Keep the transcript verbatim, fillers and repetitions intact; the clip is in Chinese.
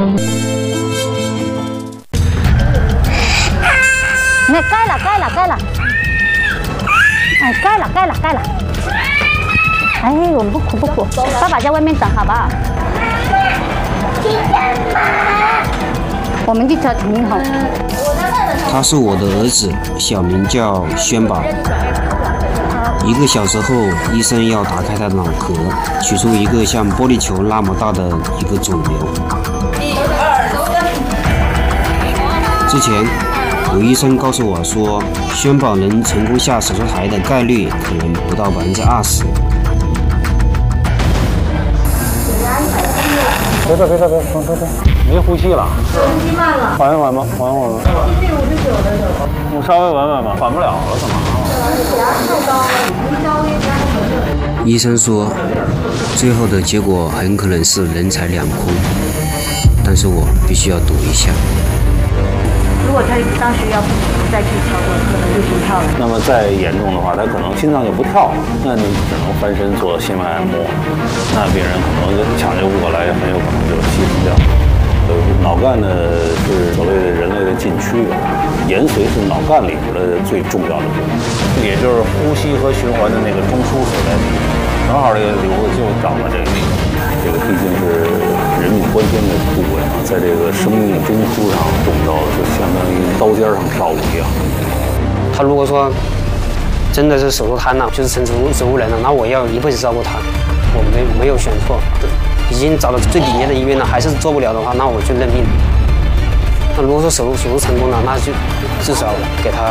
那该了，该了，该了。哎，该了，该了，该了。哎呦，不哭不哭，爸爸在外面等，好不好？我们去找陈明宏。 他是我的儿子，小名叫轩宝。一个小时后，医生要打开他的脑壳，取出一个像玻璃球那么大的一个肿瘤。之前有医生告诉我说，轩宝能成功下手术台的概率可能不到百分之二十。 别别别别别别别，没呼吸了，呼吸慢了，缓一缓吧，缓一缓吧。七十五十九的时候，我稍微稳稳吧，缓不了了，怎么？血压太高了，已经高于三十。 医生说，最后的结果很可能是人财两空，但是我必须要赌一下。 如果他当时要不再去操作，可能就不跳了。 那么再严重的话，他可能心脏就不跳了，那你只能翻身做心外按摩，那病人可能就抢救不过来，很有可能就牺牲掉。呃，脑干呢是所谓的人类的禁区，延髓是脑干里边的最重要的部分，也就是呼吸和循环的那个中枢所在地，正好这个瘤子就长在这个地方。这个毕竟是人命关天的部位啊，在这个生命中枢上动刀，就相当于刀尖上跳舞一样。 他如果说真的是手术瘫了，就是成植物植物人了，那我要一辈子照顾他，我没没有选错，已经找到最顶尖的医院了，还是做不了的话，那我就认命。那如果说手术手术成功了，那就至少给他